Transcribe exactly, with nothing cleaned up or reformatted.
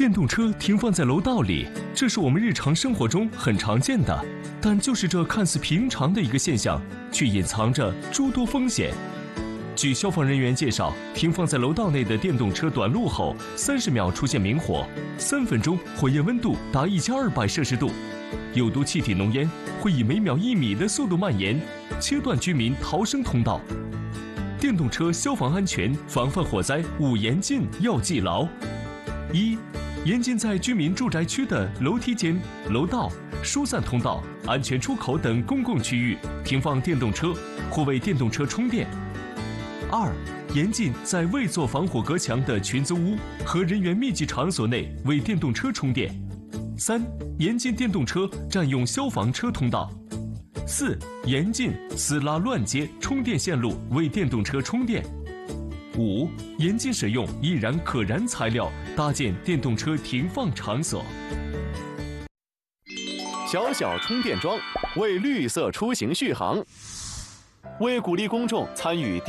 电动车停放在楼道里，这是我们日常生活中很常见的，但就是这看似平常的一个现象，却隐藏着诸多风险。据消防人员介绍，停放在楼道内的电动车短路后，三十秒出现明火，三分钟火焰温度达一千二百摄氏度，有毒气体浓烟会以每秒一米的速度蔓延，切断居民逃生通道。电动车消防安全防范火灾五严禁要记牢：一、严禁在居民住宅区的楼梯间、楼道、疏散通道、安全出口等公共区域停放电动车或为电动车充电。二、严禁在未做防火隔墙的群租屋和人员密集场所内为电动车充电。三、严禁电动车占用消防车通道。四、严禁私拉乱接充电线路为电动车充电。五、严禁使用易燃可燃材料搭建电动车停放场所。 小小充电桩为绿色出行续航，为鼓励公众参与